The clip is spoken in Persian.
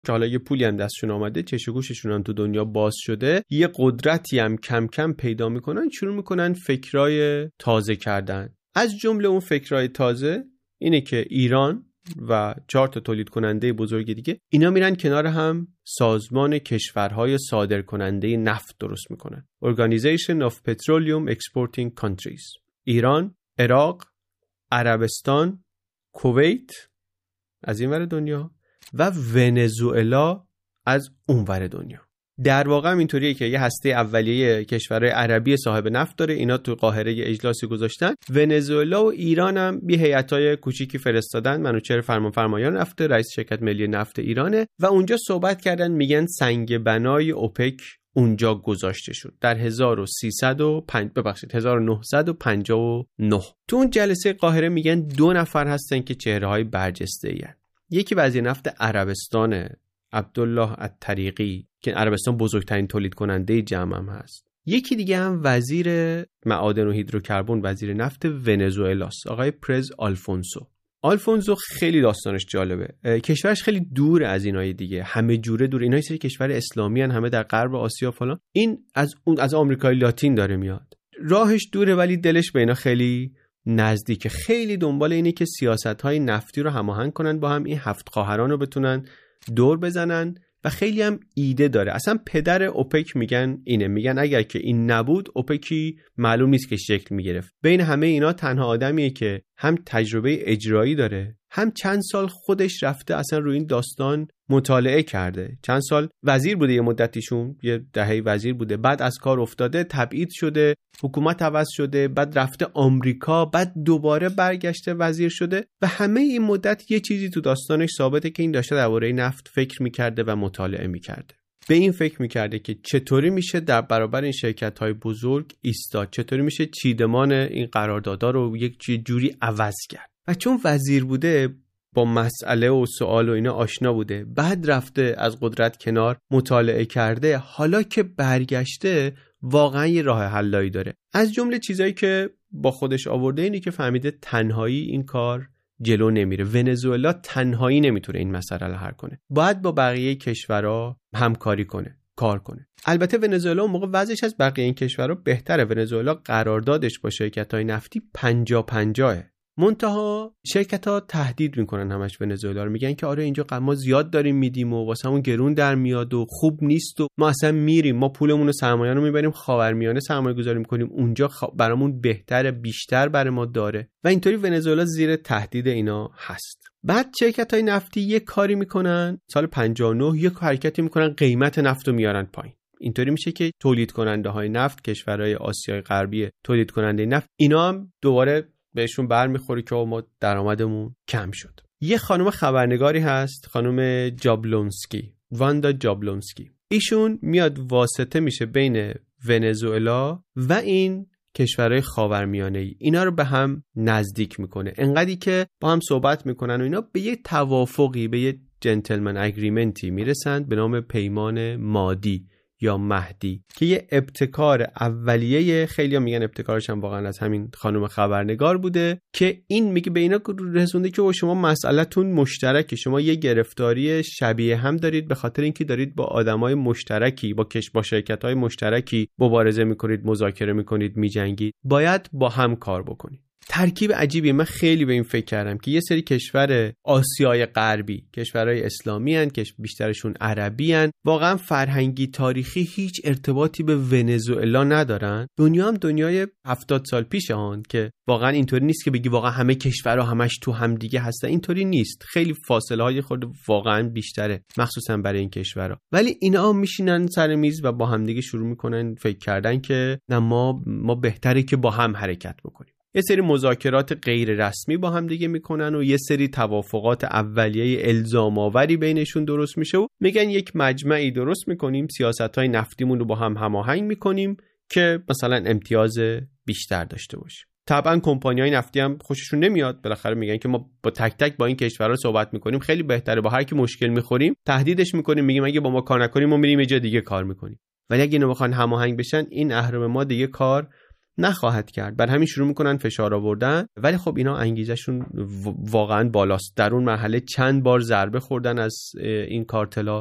که حالا یه پولی هم دستشون آمده، چش و گوششون هم تو دنیا باز شده، یه قدرتی هم کم کم پیدا میکنن، شروع میکنن فکرای تازه کردن. از جمله اون فکرای تازه اینه که ایران و 4 تا تولید کننده بزرگ دیگه اینا میرن کنار هم سازمان کشورهای صادر کننده نفت درست میکنن. Organization of Petroleum Exporting Countries. ایران، عراق، عربستان، کویت از این ور دنیا و ونزوئلا از اون ور دنیا. در واقع هم اینطوریه که یه هسته اولیه کشورهای عربی صاحب نفت داره، اینا تو قاهره یه اجلاسی گذاشتن. ونزوئلا و ایران هم بی هیئتای کوچیکی فرستادن. منوچهر فرمانفرمایان نفت، رئیس شرکت ملی نفت ایرانه و اونجا صحبت کردن، میگن سنگ بنای اوپک اونجا گذاشته شد در 1959. تو اون جلسه قاهره میگن 2 نفر هستن که چهره‌های برجسته‌ای هستن. یکی وزیر نفت عربستان عبدالله الطریقی که عربستان بزرگترین تولید کننده جمع هم هست. یکی دیگه هم وزیر معادن و هیدروکربن، وزیر نفت ونزوئلاست، آقای پرز آلفونسو خیلی داستانش جالبه. کشورش خیلی دور از اینای دیگه، همه جوره دور. اینا سری کشور اسلامی هن، همه در غرب آسیا فلان. این از آمریکای لاتین داره میاد. راهش دوره ولی دلش به اینا خیلی نزدیکه. خیلی دنبال اینه که سیاست‌های نفتی رو هماهنگ کنن با هم، این 7 خواهران رو بتونن دور بزنن و خیلی هم ایده داره. اصلا پدر اوپک میگن اگر که این نبود اوپکی معلوم نیست که شکل میگرفت. بین همه اینا تنها آدمیه که هم تجربه اجرایی داره، هم چند سال خودش رفته اصلا روی این داستان مطالعه کرده. چند سال وزیر بوده، یه مدتیشون یه دهه وزیر بوده، بعد از کار افتاده، تبعید شده، حکومت عوض شده، بعد رفته آمریکا، بعد دوباره برگشته وزیر شده و همه این مدت یه چیزی تو داستانش ثابته که این داشته درباره نفت فکر میکرده و مطالعه میکرده. به این فکر میکرده که چطوری میشه در برابر این شرکت‌های بزرگ ایستاد، چطوری میشه چیدمان این قراردادها رو یک جوری عوض کرد. و چون وزیر بوده با مسئله و سوال و اینا آشنا بوده، بعد رفته از قدرت کنار، مطالعه کرده، حالا که برگشته واقعا یه راه حلایی داره. از جمله چیزایی که با خودش آورده اینه که فهمیده تنهایی این کار جلو نمیره. ونزوئلا تنهایی نمیتونه این مسئله رو حل کنه، باید با بقیه کشورها همکاری کنه، کار کنه. البته ونزوئلا اون موقع وضعش از بقیه این کشورها بهتره. ونزوئلا قراردادش با شرکت‌های نفتی 50-50. منتها شرکت‌ها تهدید میکنن همش ونزوئلا رو، میگن که آره اینجا ما زیاد داریم میدیم و واسمون گرون در میاد و خوب نیست و ما اصلا میریم، ما پولمون و سرمایه رو میبریم خاورمیانه سرمایه گذاری میکنیم، اونجا برامون بهتره، بیشتر برای ما داره و اینطوری ونزوئلا زیر تهدید اینا هست. بعد شرکت‌های نفتی یک کاری میکنن، سال 59 یک حرکتی میکنن، قیمت نفت رو میارن پایین. اینطوری میشه که تولید کننده های نفت، کشورهای آسیای غربی تولید کننده نفت، اینا هم دوباره بهشون برمیخوره که ما درآمدمون کم شد. یه خانم خبرنگاری هست، خانم جابلونسکی، واندا جابلونسکی. ایشون میاد واسطه میشه بین ونزوئلا و این کشورهای خاورمیانه‌ای، اینا رو به هم نزدیک میکنه. انقدری که با هم صحبت میکنن و اینا به یه توافقی، به یه جنتلمن اگریمنتی میرسند به نام پیمان مادی یا مهدی که یه ابتکار اولیه، خیلی هم میگن ابتکارش هم واقعا از همین خانم خبرنگار بوده که این میگه به اینا رسونده که شما مسئله‌تون مشترکه، شما یه گرفتاری شبیه هم دارید به خاطر اینکه دارید با آدمای مشترکی، با شرکت‌های مشترکی مبارزه میکنید، مذاکره میکنید، میجنگید، باید با هم کار بکنید. ترکیب عجیبیه. من خیلی به این فکر کردم که یه سری کشور آسیای غربی، کشورهای اسلامی هن که بیشترشون عربی هن، واقعا فرهنگی تاریخی هیچ ارتباطی به ونزوئلا ندارن. دنیا هم دنیای 70 سال پیشه هن که واقعا اینطوری نیست که بگی واقعا همه کشورها همش تو هم دیگه هستن، اینطوری نیست. خیلی فاصله های خود واقعا بیشتره، مخصوصا برای این کشورها. ولی اینا میشینن سر میز و با هم دیگه شروع میکنن فکر کردن که نه ما بهتره که با هم حرکت بکنیم. یه سری مذاکرات غیر رسمی با هم دیگه میکنن و یه سری توافقات اولیه الزام آوری بینشون درست میشه و میگن یک مجمعی درست میکنیم، سیاست‌های نفتیمون رو با هم هماهنگ میکنیم که مثلا امتیاز بیشتر داشته باشیم. طبعا کمپانی‌های نفتی هم خوششون نمیاد، بالاخره میگن که ما با تک تک با این کشورها صحبت میکنیم، خیلی بهتره با هر کی مشکل میخوریم تهدیدش میکنیم، میگیم اگه با ما کار نکنیم ما میریم یه جای دیگه کار میکنیم. ولی اگه اینا بخوان هماهنگ بشن، این اهرم ما دیگه کار نخواهد کرد. بر همین شروع میکنن فشار آوردن، ولی خب اینا انگیزشون واقعا بالاست. در اون مرحله چند بار ضربه خوردن از این کارتلا